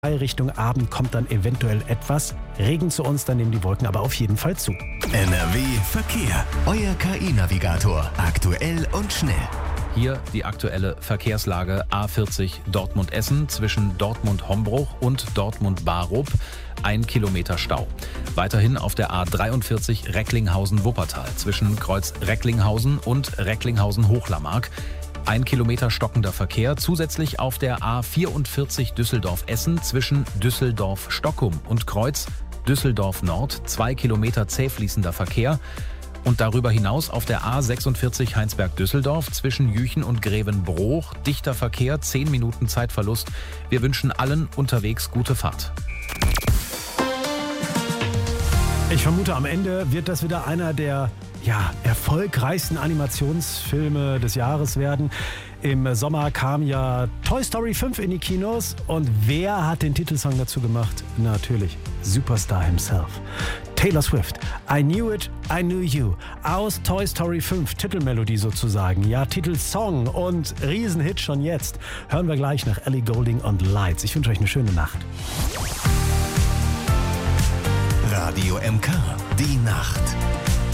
Richtung Abend kommt dann eventuell etwas Regen zu uns, dann nehmen die Wolken aber auf jeden Fall zu. NRW Verkehr. Euer KI-Navigator. Aktuell und schnell. Hier die aktuelle Verkehrslage: A40 Dortmund-Essen zwischen Dortmund-Hombruch und Dortmund-Barup. 1 Kilometer Stau. Weiterhin auf der A43 Recklinghausen-Wuppertal zwischen Kreuz Recklinghausen und Recklinghausen-Hochlammark. 1 Kilometer stockender Verkehr. Zusätzlich auf der A44 Düsseldorf-Essen zwischen Düsseldorf-Stockum und Kreuz Düsseldorf-Nord. 2 Kilometer zäh fließender Verkehr. Und darüber hinaus auf der A46 Heinsberg-Düsseldorf zwischen Jüchen und Grevenbroich. Dichter Verkehr, 10 Minuten Zeitverlust. Wir wünschen allen unterwegs gute Fahrt. Ich vermute, am Ende wird das wieder einer der erfolgreichsten Animationsfilme des Jahres werden. Im Sommer kam ja Toy Story 5 in die Kinos. Und wer hat den Titelsong dazu gemacht? Natürlich, Superstar himself. Taylor Swift. I Knew It, I Knew You. Aus Toy Story 5, Titelmelodie sozusagen. Ja, Titelsong und Riesenhit schon jetzt. Hören wir gleich nach Ellie Goulding und Lights. Ich wünsche euch eine schöne Nacht. Radio MK, die Nacht.